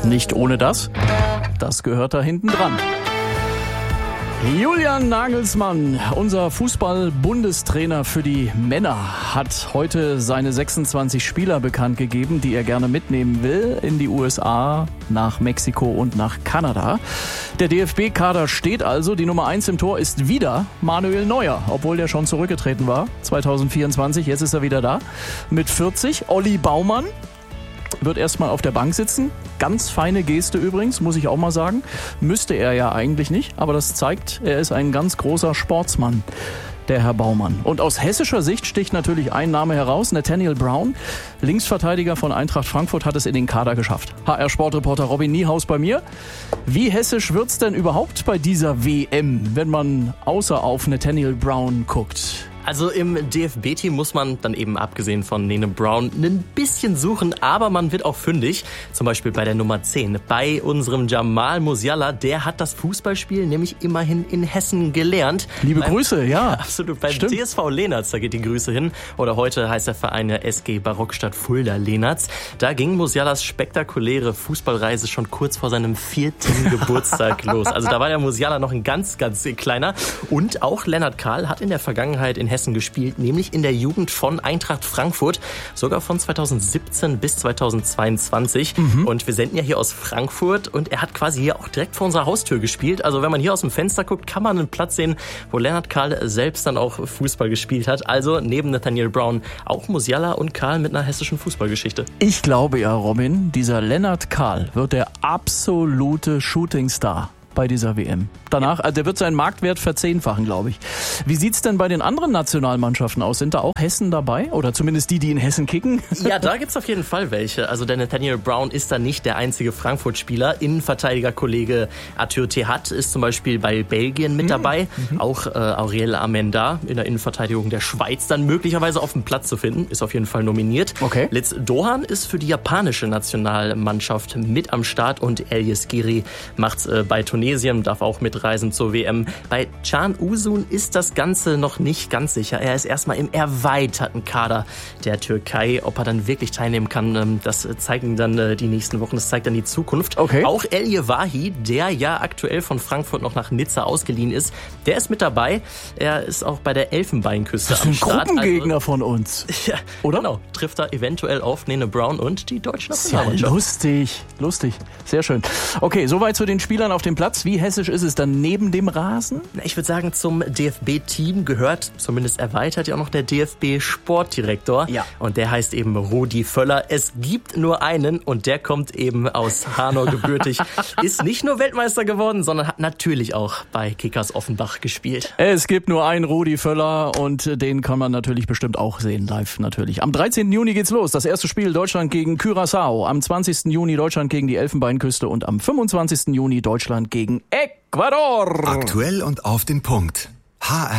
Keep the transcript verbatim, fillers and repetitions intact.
Nicht ohne das. Das gehört da hinten dran. Julian Nagelsmann, unser Fußball-Bundestrainer für die Männer, hat heute seine sechsundzwanzig Spieler bekannt gegeben, die er gerne mitnehmen will in die U S A, nach Mexiko und nach Kanada. Der D F B-Kader steht also. Die Nummer eins im Tor ist wieder Manuel Neuer, obwohl der schon zurückgetreten war, zwanzig vierundzwanzig. Jetzt ist er wieder da mit vierzig. Olli Baumann wird erstmal auf der Bank sitzen. Ganz feine Geste übrigens, muss ich auch mal sagen. Müsste er ja eigentlich nicht, aber das zeigt, er ist ein ganz großer Sportsmann, der Herr Baumann. Und aus hessischer Sicht sticht natürlich ein Name heraus, Nathaniel Brown, Linksverteidiger von Eintracht Frankfurt, hat es in den Kader geschafft. H R-Sportreporter Robin Niehaus bei mir. Wie hessisch wird's denn überhaupt bei dieser W M, wenn man außer auf Nathaniel Brown guckt? Also im D F B-Team muss man dann eben abgesehen von Nene Brown ein bisschen suchen, aber man wird auch fündig. Zum Beispiel bei der Nummer zehn, bei unserem Jamal Musiala. Der hat das Fußballspiel nämlich immerhin in Hessen gelernt. Liebe beim, Grüße, ja. ja absolut. Beim Stimmt. T S V Lehnertz, da geht die Grüße hin. Oder heute heißt der Verein ja S G Barockstadt Fulda Lehnertz. Da ging Musialas spektakuläre Fußballreise schon kurz vor seinem vierten Geburtstag los. Also da war der Musiala noch ein ganz, ganz kleiner. Und auch Lennart Kahl hat in der Vergangenheit in Hessen gespielt, nämlich in der Jugend von Eintracht Frankfurt, sogar von zweitausendsiebzehn bis zweitausendzweiundzwanzig. Mhm. Und wir senden ja hier aus Frankfurt und er hat quasi hier auch direkt vor unserer Haustür gespielt. Also wenn man hier aus dem Fenster guckt, kann man einen Platz sehen, wo Lennart Kahl selbst dann auch Fußball gespielt hat. Also neben Nathaniel Brown auch Musiala und Kahl mit einer hessischen Fußballgeschichte. Ich glaube ja, Robin, dieser Lennart Kahl wird der absolute Shootingstar bei dieser W M. Danach, also der wird seinen Marktwert verzehnfachen, glaube ich. Wie sieht's denn bei den anderen Nationalmannschaften aus? Sind da auch Hessen dabei? Oder zumindest die, die in Hessen kicken? Ja, da gibt's auf jeden Fall welche. Also der Nathaniel Brown ist da nicht der einzige Frankfurt-Spieler. Innenverteidiger-Kollege Arthur Thehat ist zum Beispiel bei Belgien mit dabei. Mhm. Auch äh, Auriel Amenda in der Innenverteidigung der Schweiz dann möglicherweise auf dem Platz zu finden. Ist auf jeden Fall nominiert. Okay. Litz Dohan ist für die japanische Nationalmannschaft mit am Start und Elias Giri macht's äh, bei Tunesien, darf auch mitreisen zur W M. Bei Can Uzun ist das Ganze noch nicht ganz sicher. Er ist erstmal im erweiterten Kader der Türkei. Ob er dann wirklich teilnehmen kann, das zeigen dann die nächsten Wochen. Das zeigt dann die Zukunft. Okay. Auch El Wahi, der ja aktuell von Frankfurt noch nach Nizza ausgeliehen ist, der ist mit dabei. Er ist auch bei der Elfenbeinküste das am Start. Das ist ein Gruppengegner also, von uns. Ja, oder? Genau. Trifft er eventuell auf Nene Brown und die deutsche Nationalmannschaft. Ja, lustig, lustig. Sehr schön. Okay, soweit zu den Spielern auf dem Platz. Wie hessisch ist es dann neben dem Rasen? Ich würde sagen, zum D F B-Team gehört, zumindest erweitert ja auch noch der D F B-Sportdirektor. Ja. Und der heißt eben Rudi Völler. Es gibt nur einen und der kommt eben aus Hanau gebürtig. Ist nicht nur Weltmeister geworden, sondern hat natürlich auch bei Kickers Offenbach gespielt. Es gibt nur einen Rudi Völler und den kann man natürlich bestimmt auch sehen, live natürlich. Am dreizehnten Juni geht's los. Das erste Spiel Deutschland gegen Curaçao. Am zwanzigsten Juni Deutschland gegen die Elfenbeinküste und am fünfundzwanzigsten Juni Deutschland gegen Ecuador. Aktuell und auf den Punkt. H R